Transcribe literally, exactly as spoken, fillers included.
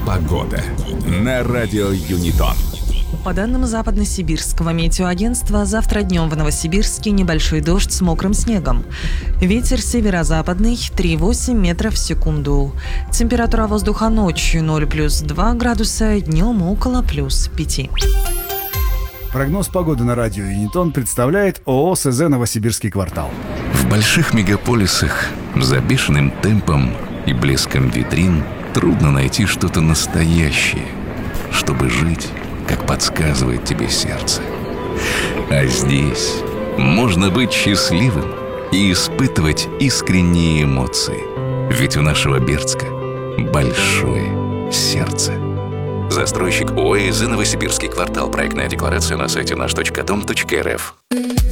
Погода на радио Юнитон. По данным Западно-Сибирского метеоагентства, завтра днем в Новосибирске небольшой дождь с мокрым снегом. Ветер северо-западный три целых восемь десятых метров в секунду. Температура воздуха ночью ноль плюс два градуса, днем около плюс пяти. Прогноз погоды на радио Юнитон представляет ООО СЗ «Новосибирский квартал». В больших мегаполисах за бешеным темпом и блеском витрин трудно найти что-то настоящее, чтобы жить, как подсказывает тебе сердце. А здесь можно быть счастливым и испытывать искренние эмоции. Ведь у нашего Бердска большое сердце. Застройщик ООО СЗ «Новосибирский квартал». Проектная декларация на сайте наш точка дом точка эр эф.